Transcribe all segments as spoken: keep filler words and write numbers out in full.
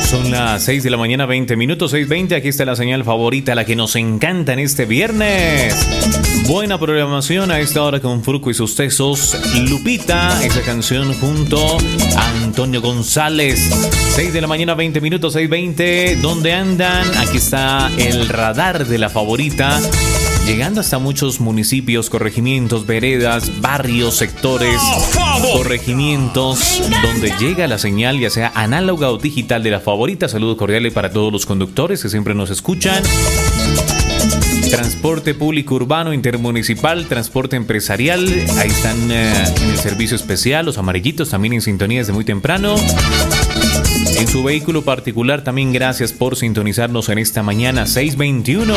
Son las seis de la mañana, veinte minutos, seis veinte. Aquí está la señal favorita, la que nos encanta en este viernes. Buena programación a esta hora con Fruco y sus tesos. Lupita, esa canción junto a Antonio González. seis de la mañana, veinte minutos, seis veinte. ¿Dónde andan? Aquí está el radar de la favorita. Llegando hasta muchos municipios, corregimientos, veredas, barrios, sectores, corregimientos, donde llega la señal, ya sea análoga o digital de la favorita. Saludos cordiales para todos los conductores que siempre nos escuchan. Transporte público urbano, intermunicipal, transporte empresarial. Ahí están eh, en el servicio especial, los amarillitos también en sintonía desde muy temprano. En su vehículo particular también gracias por sintonizarnos en esta mañana, seis veintiuno.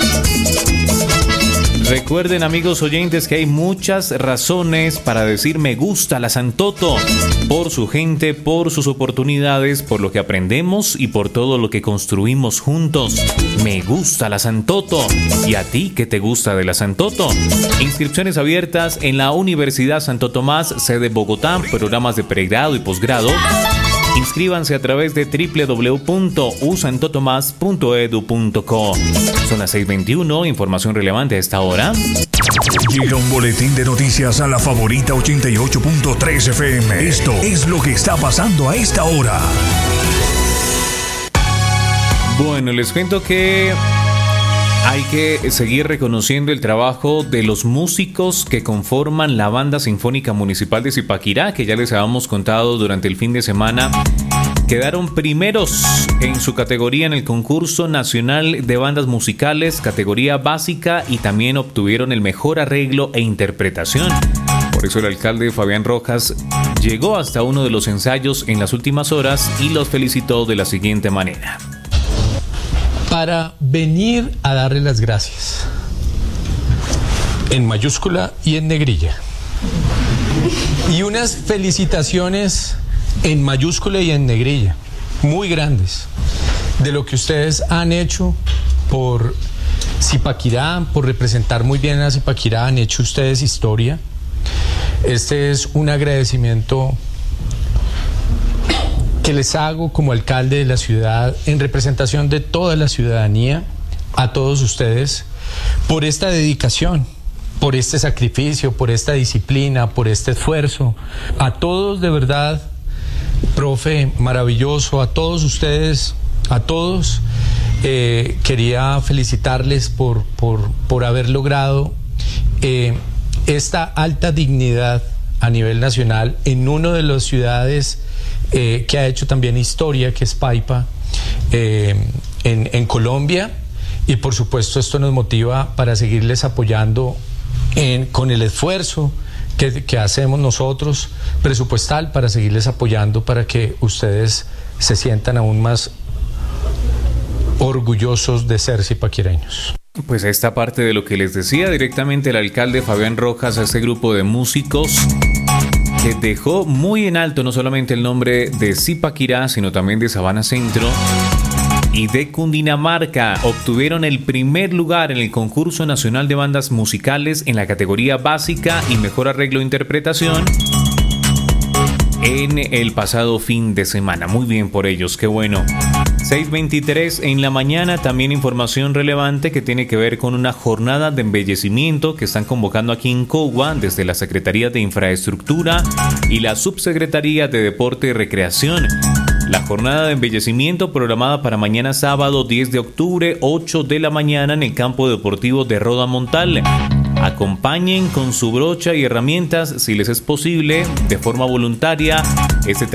Recuerden, amigos oyentes, que hay muchas razones para decir me gusta la Santoto, por su gente, por sus oportunidades, por lo que aprendemos y por todo lo que construimos juntos. Me gusta la Santoto. ¿Y a ti qué te gusta de la Santoto? Inscripciones abiertas en la Universidad Santo Tomás, sede Bogotá, programas de pregrado y posgrado. Inscríbanse a través de doble u doble u doble u punto u santo tomás punto e d u punto co. Son las seis veintiuno, información relevante a esta hora. Llega un boletín de noticias a la favorita ochenta y ocho punto tres F M. Esto es lo que está pasando a esta hora. Bueno, les cuento que hay que seguir reconociendo el trabajo de los músicos que conforman la Banda Sinfónica Municipal de Zipaquirá, que ya les habíamos contado durante el fin de semana. Quedaron primeros en su categoría en el concurso nacional de bandas musicales, categoría básica, y también obtuvieron el mejor arreglo e interpretación. Por eso el alcalde Fabián Rojas llegó hasta uno de los ensayos en las últimas horas y los felicitó de la siguiente manera. Para venir a darle las gracias, en mayúscula y en negrilla, y unas felicitaciones en mayúscula y en negrilla, muy grandes, de lo que ustedes han hecho por Zipaquirá, por representar muy bien a Zipaquirá. Han hecho ustedes historia. Este es un agradecimiento que les hago como alcalde de la ciudad, en representación de toda la ciudadanía, a todos ustedes, por esta dedicación, por este sacrificio, por esta disciplina, por este esfuerzo. A todos, de verdad, profe, maravilloso, a todos ustedes, a todos, eh, quería felicitarles por, por, por haber logrado eh, esta alta dignidad a nivel nacional en una de las ciudades Eh, que ha hecho también historia, que es Paipa, eh, en, en Colombia, y por supuesto esto nos motiva para seguirles apoyando en, con el esfuerzo que, que hacemos nosotros presupuestal, para seguirles apoyando para que ustedes se sientan aún más orgullosos de ser zipaquireños. Pues esta parte de lo que les decía directamente el alcalde Fabián Rojas a este grupo de músicos, que dejó muy en alto no solamente el nombre de Zipaquirá, sino también de Sabana Centro y de Cundinamarca. Obtuvieron el primer lugar en el concurso nacional de bandas musicales en la categoría básica y mejor arreglo e interpretación en el pasado fin de semana. Muy bien por ellos, qué bueno. seis veintitrés en la mañana, también información relevante que tiene que ver con una jornada de embellecimiento que están convocando aquí en Cogua desde la Secretaría de Infraestructura y la Subsecretaría de Deporte y Recreación. La jornada de embellecimiento programada para mañana sábado diez de octubre, ocho de la mañana en el campo deportivo de Roda Montal. Acompañen con su brocha y herramientas, si les es posible, de forma voluntaria, este